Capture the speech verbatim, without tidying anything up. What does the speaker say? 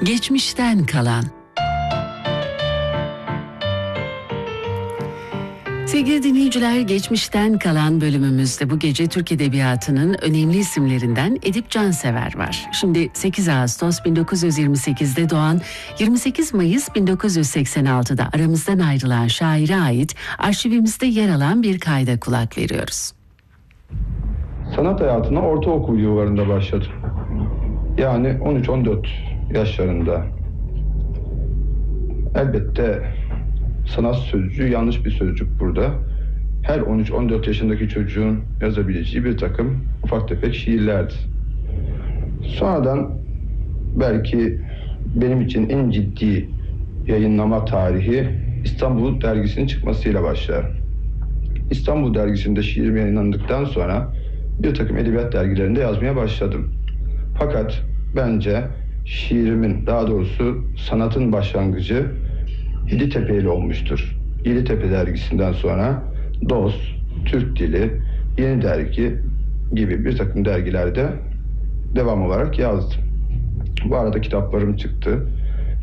Geçmişten kalan. Sevgili dinleyiciler, geçmişten kalan bölümümüzde bu gece Türk Edebiyatı'nın önemli isimlerinden Edip Cansever var. Şimdi sekiz Ağustos bin dokuz yüz yirmi sekizde doğan, yirmi sekiz Mayıs bin dokuz yüz seksen altıda aramızdan ayrılan şaire ait arşivimizde yer alan bir kayda kulak veriyoruz. Sanat hayatına ortaokul yıllarında başladım. Yani on üç on dört yaşlarında. Elbette sanat sözcüğü yanlış bir sözcük burada. Her on üç on dört yaşındaki çocuğun yazabileceği bir takım ufak tefek şiirlerdi. Sonradan belki benim için en ciddi yayınlama tarihi İstanbul Dergisi'nin çıkmasıyla başlar. İstanbul Dergisi'nde şiirim yayınlandıktan sonra bir takım edebiyat dergilerinde yazmaya başladım. Fakat bence şiirimin, daha doğrusu sanatın başlangıcı Yeditepe ile olmuştur. Yeditepe dergisinden sonra Dost, Türk Dili, Yeni Dergi gibi bir takım dergilerde devam olarak yazdım. Bu arada kitaplarım çıktı.